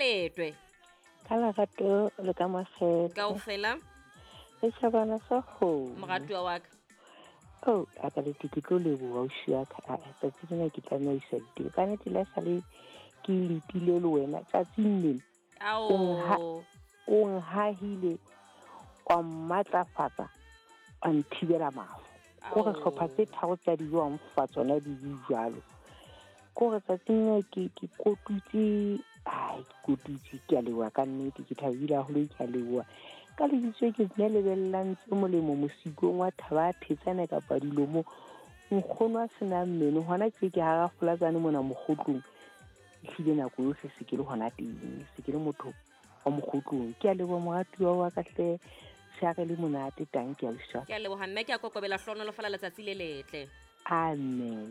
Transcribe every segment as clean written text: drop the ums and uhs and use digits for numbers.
letwe ka lerato le ka makgetho kaofela le tšhabana sa kgomo moratuwa wa ka a ka leti ke tlo leboga o šia ka tsatsi lena ke tsamaisa ditiro ka nnete le sa le ke letile le wena tsatsing lena ao o nhahile wa mmatlafatsa wa nthibela mafu ko re tlhopha tse tharo tsa dijo wa mfa tsona di jalo ko re tsatsing ke kotutse ke a lewa ka nnete ke thabile haholo ke a lewa ka le ditse ke tsene lebellang tse molemo mosikong wa thaba thetsana kapa dilomo nkgono a sena mmeno hona ke ha gafolatsane mona mogotlong hlile nako yohle se ke le hona teng se ke le motho wa mogotlong ke a leboga moratuwa wa ka hle se le monate tang ke a bua ke a leboga mme ke a kokobela hlono lo fala letsatsi le letle amen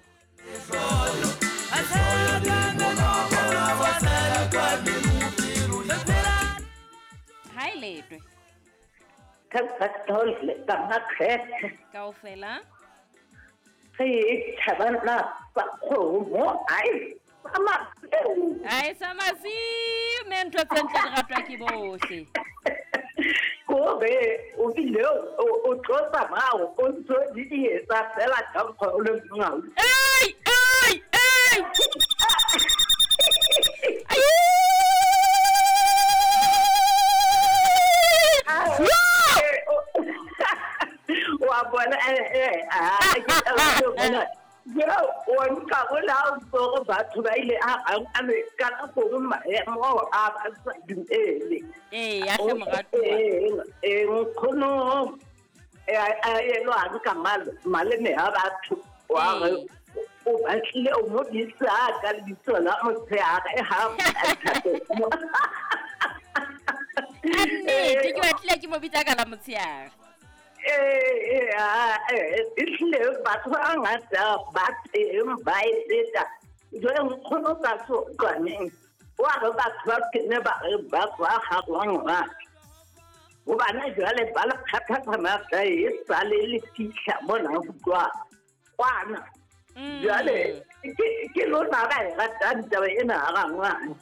hai letwe kaofela ai samasi me ntho tse ntle di ratwa ke bohle Kobe o bile o tlosa mao o ntso di etsa fela ka go le ngau ai wa bona ke tla bona yo on ka wala go batho ba ile a me ka go mo a ba sa dinele ya hle moratuwa nkgono lo a ka male ne a batho wa o batlile o mo bisa ka ditso la motshega ha ke batlile ke mo bitsa ka la motshega ihle batho ba ngata ba teng ba etsa jwale nkgono ka so kwaneng wa ga batho ba kene ba ga ngwana o bana jwale ba la khathatana ka e sale le fihla mona bukwa kwana jwale ke lo na ga ga tantaba ena ga ngwana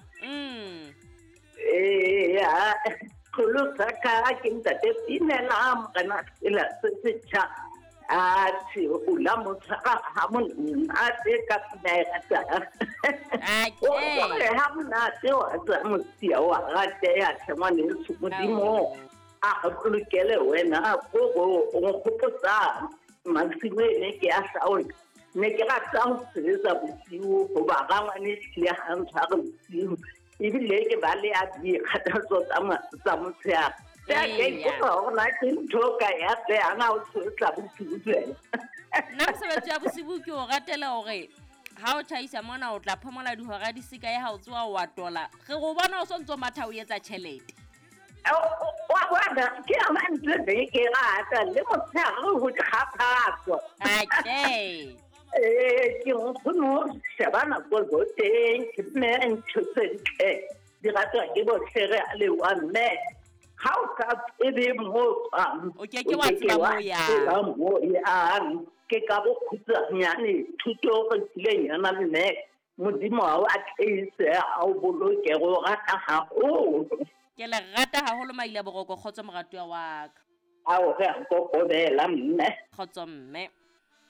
kholo saka ke ntate pinela mona ila setša a tsi o la motsa ha mon a te ka pina ta o ha mona te o tsa motsia wa ga te ya tshwane su modimo a khulukele wena go ngopotsa matsime ne ke a saul ne ke ga tsang se sa bosiu go ba ga ngwane le hang tsa bosiu ibile ke ba le a di khatatso tsa motsia ke go na ke thoka ya te ana o tsa bosiu tsela nna mosebetsi ya bosiu ke o ratela hore ha o thaisa mona o tla phomola dihora di sika ya ha o tsoa wa tola re go bona o sontso matha o etsa chelete wa bona ke a mantse ke rata le motsia go khaphatso ke nkgono shabana go teng ke me ntshotse di rata ke bo tsere a le wa mme ha o ka ebe mo o ke wa tsela mo ya ke ka bo khutsa nyane thuto go tsile nyana mme modimo wa a tlise a o boloke go rata ha o ke le rata haholo maile boroko khotso moratuwa wa ka a o ga go bela mme khotso mme